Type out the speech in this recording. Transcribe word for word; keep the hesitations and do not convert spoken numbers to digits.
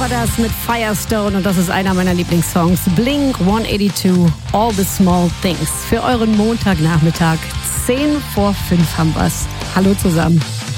War das mit Firestone und das ist einer meiner Lieblingssongs. Blink hundertzweiundachtzig, All the Small Things. Für euren Montagnachmittag, zehn vor fünf haben wir's. Hallo zusammen.